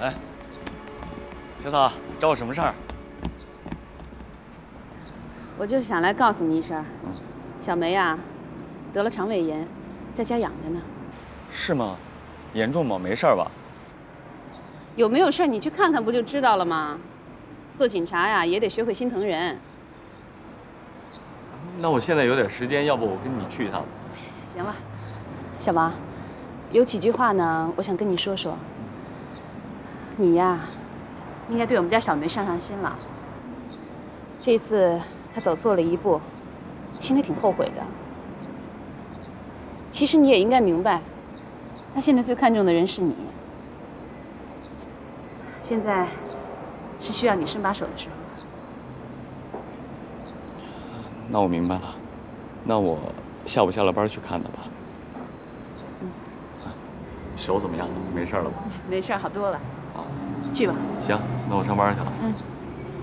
哎，小草，找我什么事儿？ 我就是想来告诉你一声，小梅啊，得了肠胃炎，在家养着呢。 是吗？严重吗？没事儿吧？ 有没有事儿你去看看不就知道了吗？做警察呀，也得学会心疼人。 那我现在有点时间，要不我跟你去一趟？ 行了，小王，有几句话呢，我想跟你说说。你呀，应该对我们家小梅上心了。这次她走错了一步，心里挺后悔的。其实你也应该明白，她现在最看重的人是你。现在是需要你伸把手的时候。 那我明白了，那我下午下了班去看他吧。手怎么样了？没事了吧？ 没事，好多了。 啊， 去吧。 行，那我上班去了。 嗯。